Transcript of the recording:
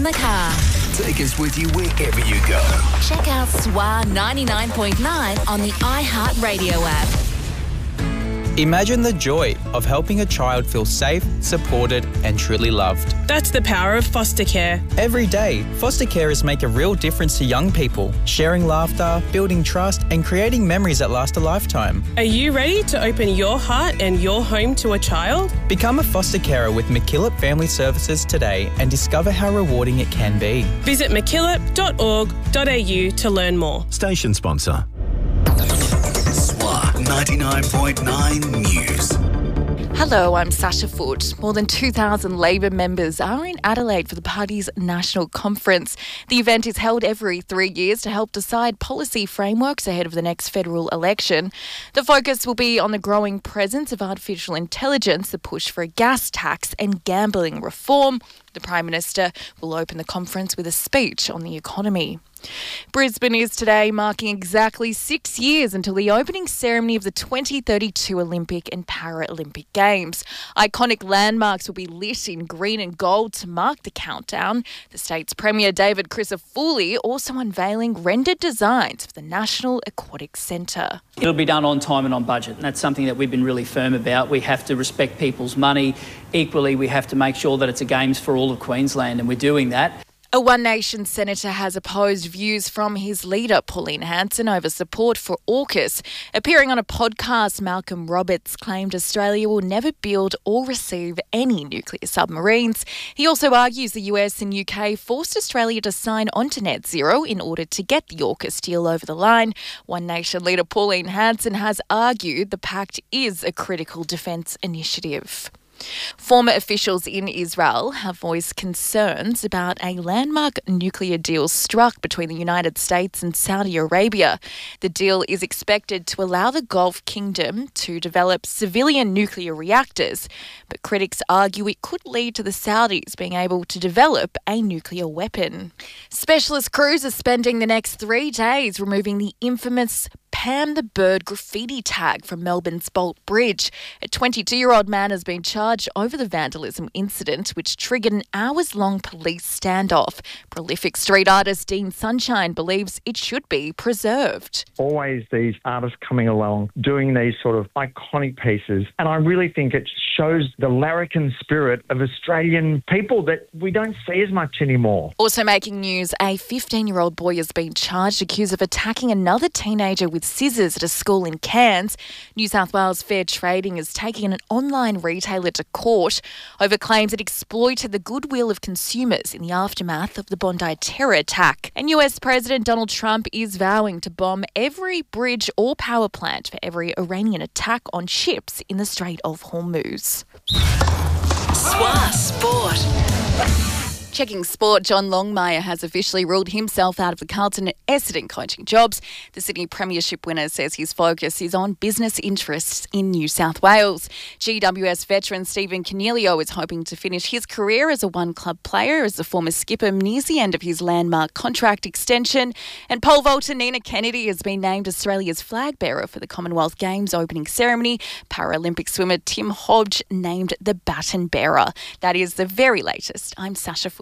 in the car. Take us with you wherever you go. Check out SWA 99.9 on the iHeartRadio app. Imagine the joy of helping a child feel safe, supported and truly loved. That's the power of foster care. Every day, foster carers make a real difference to young people, sharing laughter, building trust and creating memories that last a lifetime. Are you ready to open your heart and your home to a child? Become a foster carer with MacKillop Family Services today and discover how rewarding it can be. Visit mackillop.org.au to learn more. Station sponsor. SWA 99.9 News. Hello, I'm Sasha Foote. More than 2,000 Labor members are in Adelaide for the party's national conference. The event is held every 3 years to help decide policy frameworks ahead of the next federal election. The focus will be on the growing presence of artificial intelligence, the push for a gas tax and gambling reform. The Prime Minister will open the conference with a speech on the economy. Brisbane is today marking exactly 6 years until the opening ceremony of the 2032 Olympic and Paralympic Games. Iconic landmarks will be lit in green and gold to mark the countdown. The state's Premier David Crisafulli also unveiling rendered designs for the National Aquatic Centre. It'll be done on time and on budget, and that's something that we've been really firm about. We have to respect people's money. Equally, we have to make sure that it's a Games for all of Queensland, and we're doing that. A One Nation senator has opposed views from his leader, Pauline Hanson, over support for AUKUS. Appearing on a podcast, Malcolm Roberts claimed Australia will never build or receive any nuclear submarines. He also argues the US and UK forced Australia to sign on to net zero in order to get the AUKUS deal over the line. One Nation leader Pauline Hanson has argued the pact is a critical defence initiative. Former officials in Israel have voiced concerns about a landmark nuclear deal struck between the United States and Saudi Arabia. The deal is expected to allow the Gulf Kingdom to develop civilian nuclear reactors, but critics argue it could lead to the Saudis being able to develop a nuclear weapon. Specialist crews are spending the next 3 days removing the infamous Pam the Bird graffiti tag from Melbourne's Bolt Bridge. A 22-year-old man has been charged over the vandalism incident, which triggered an hours-long police standoff. Prolific street artist Dean Sunshine believes it should be preserved. Always these artists coming along, doing these sort of iconic pieces, and I really think it shows the larrikin spirit of Australian people that we don't see as much anymore. Also making news, a 15-year-old boy has been charged, accused of attacking another teenager with scissors at a school in Cairns. New South Wales Fair Trading is taking an online retailer to court over claims it exploited the goodwill of consumers in the aftermath of the Bondi terror attack. And US President Donald Trump is vowing to bomb every bridge or power plant for every Iranian attack on ships in the Strait of Hormuz. SWA Sport. Checking sport, John Longmire has officially ruled himself out of the Carlton and Essendon coaching jobs. The Sydney Premiership winner says his focus is on business interests in New South Wales. GWS veteran Stephen Coniglio is hoping to finish his career as a one-club player as the former skipper nears the end of his landmark contract extension. And pole vaulter Nina Kennedy has been named Australia's flag bearer for the Commonwealth Games opening ceremony. Paralympic swimmer Tim Hodge named the baton bearer. That is the very latest. I'm Sasha Foote.